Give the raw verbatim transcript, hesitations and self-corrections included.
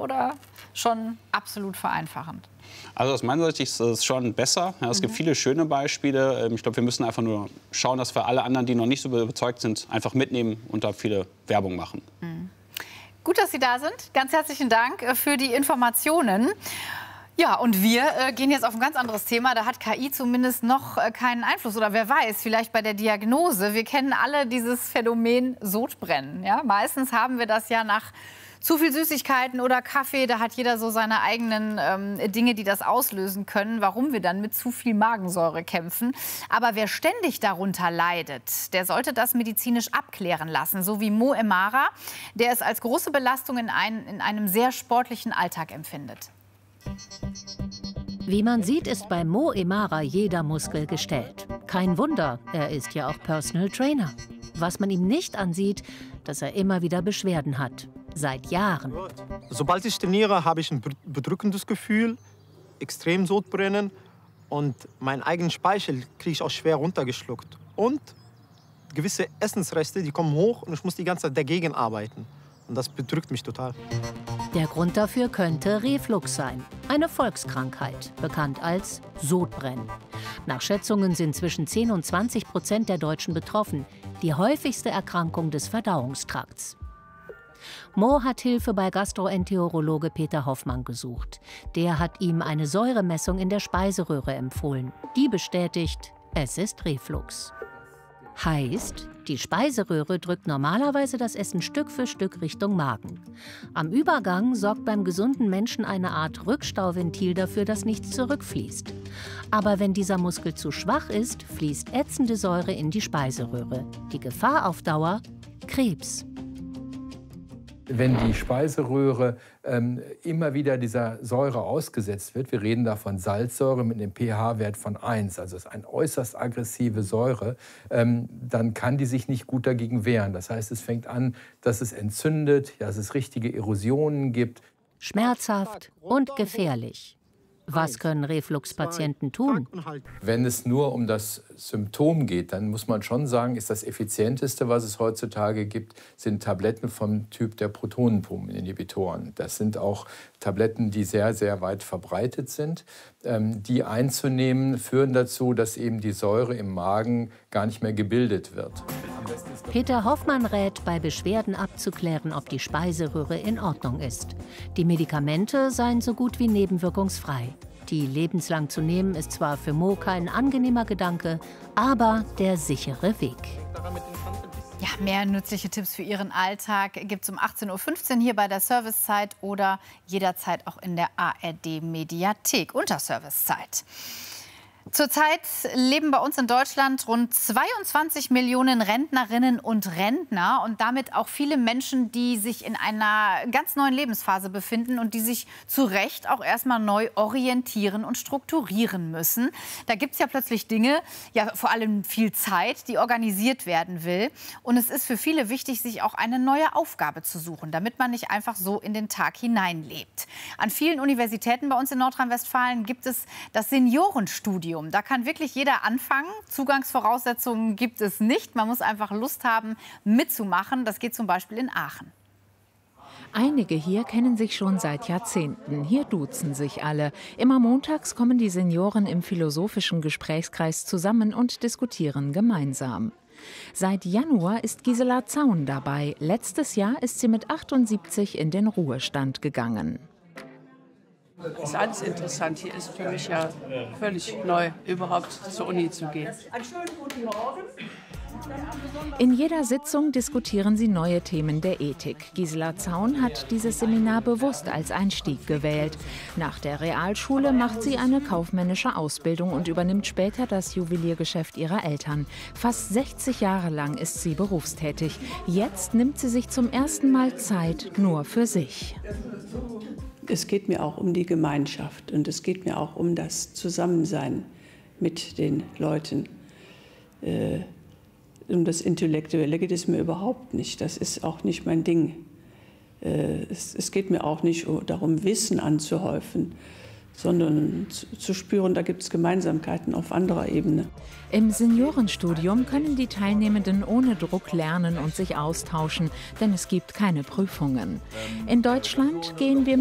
oder schon absolut vereinfachend? Also aus meiner Sicht ist es schon besser. Ja, es mhm. gibt viele schöne Beispiele. Ich glaube, wir müssen einfach nur schauen, dass wir alle anderen, die noch nicht so überzeugt sind, einfach mitnehmen und da viele Werbung machen. Mhm. Gut, dass Sie da sind. Ganz herzlichen Dank für die Informationen. Ja, und wir äh, gehen jetzt auf ein ganz anderes Thema. Da hat K I zumindest noch äh, keinen Einfluss. Oder wer weiß, vielleicht bei der Diagnose. Wir kennen alle dieses Phänomen Sodbrennen. Ja? Meistens haben wir das ja nach zu viel Süßigkeiten oder Kaffee. Da hat jeder so seine eigenen ähm, Dinge, die das auslösen können, warum wir dann mit zu viel Magensäure kämpfen. Aber wer ständig darunter leidet, der sollte das medizinisch abklären lassen. So wie Mo Emara, der es als große Belastung in, ein, in einem sehr sportlichen Alltag empfindet. Wie man sieht, ist bei Mo Emara jeder Muskel gestellt. Kein Wunder, er ist ja auch Personal Trainer. Was man ihm nicht ansieht, dass er immer wieder Beschwerden hat. Seit Jahren. Sobald ich trainiere, habe ich ein bedrückendes Gefühl, extrem Sodbrennen und meinen eigenen Speichel kriege ich auch schwer runtergeschluckt. Und gewisse Essensreste, die kommen hoch und ich muss die ganze Zeit dagegen arbeiten. Und das bedrückt mich total. Der Grund dafür könnte Reflux sein. Eine Volkskrankheit, bekannt als Sodbrennen. Nach Schätzungen sind zwischen zehn und zwanzig Prozent der Deutschen betroffen. Die häufigste Erkrankung des Verdauungstrakts. Mo hat Hilfe bei Gastroenterologe Peter Hoffmann gesucht. Der hat ihm eine Säuremessung in der Speiseröhre empfohlen. Die bestätigt, es ist Reflux. Heißt, die Speiseröhre drückt normalerweise das Essen Stück für Stück Richtung Magen. Am Übergang sorgt beim gesunden Menschen eine Art Rückstauventil dafür, dass nichts zurückfließt. Aber wenn dieser Muskel zu schwach ist, fließt ätzende Säure in die Speiseröhre. Die Gefahr auf Dauer? Krebs. Wenn die Speiseröhre ähm, immer wieder dieser Säure ausgesetzt wird, wir reden da von Salzsäure mit einem pH-Wert von eins, also es ist eine äußerst aggressive Säure, ähm, dann kann die sich nicht gut dagegen wehren. Das heißt, es fängt an, dass es entzündet, dass es richtige Erosionen gibt. Schmerzhaft und gefährlich. Was können Refluxpatienten tun? Wenn es nur um das Symptom geht, dann muss man schon sagen, ist das Effizienteste, was es heutzutage gibt, sind Tabletten vom Typ der Protonenpumpeninhibitoren. Das sind auch Tabletten, die sehr, sehr weit verbreitet sind. Ähm, die einzunehmen, führen dazu, dass eben die Säure im Magen gar nicht mehr gebildet wird. Peter Hoffmann rät, bei Beschwerden abzuklären, ob die Speiseröhre in Ordnung ist. Die Medikamente seien so gut wie nebenwirkungsfrei. Die lebenslang zu nehmen, ist zwar für Mo kein angenehmer Gedanke, aber der sichere Weg. Ja, mehr nützliche Tipps für Ihren Alltag gibt es um achtzehn Uhr fünfzehn hier bei der Servicezeit oder jederzeit auch in der A R D-Mediathek unter Servicezeit. Zurzeit leben bei uns in Deutschland rund zweiundzwanzig Millionen Rentnerinnen und Rentner und damit auch viele Menschen, die sich in einer ganz neuen Lebensphase befinden und die sich zu Recht auch erstmal neu orientieren und strukturieren müssen. Da gibt es ja plötzlich Dinge, ja vor allem viel Zeit, die organisiert werden will. Und es ist für viele wichtig, sich auch eine neue Aufgabe zu suchen, damit man nicht einfach so in den Tag hineinlebt. An vielen Universitäten bei uns in Nordrhein-Westfalen gibt es das Seniorenstudium. Da kann wirklich jeder anfangen. Zugangsvoraussetzungen gibt es nicht. Man muss einfach Lust haben, mitzumachen. Das geht zum Beispiel in Aachen. Einige hier kennen sich schon seit Jahrzehnten. Hier duzen sich alle. Immer montags kommen die Senioren im philosophischen Gesprächskreis zusammen und diskutieren gemeinsam. Seit Januar ist Gisela Zaun dabei. Letztes Jahr ist sie mit achtundsiebzig in den Ruhestand gegangen. Das ist alles interessant. Hier ist für mich ja völlig neu, überhaupt zur Uni zu gehen. Einen schönen guten Morgen. In jeder Sitzung diskutieren sie neue Themen der Ethik. Gisela Zaun hat dieses Seminar bewusst als Einstieg gewählt. Nach der Realschule macht sie eine kaufmännische Ausbildung und übernimmt später das Juweliergeschäft ihrer Eltern. Fast sechzig Jahre lang ist sie berufstätig. Jetzt nimmt sie sich zum ersten Mal Zeit nur für sich. Es geht mir auch um die Gemeinschaft und es geht mir auch um das Zusammensein mit den Leuten. Äh, um das Intellektuelle geht es mir überhaupt nicht. Das ist auch nicht mein Ding. Äh, es, es geht mir auch nicht darum, Wissen anzuhäufen, sondern zu, zu spüren, da gibt es Gemeinsamkeiten auf anderer Ebene. Im Seniorenstudium können die Teilnehmenden ohne Druck lernen und sich austauschen, denn es gibt keine Prüfungen. In Deutschland gehen wir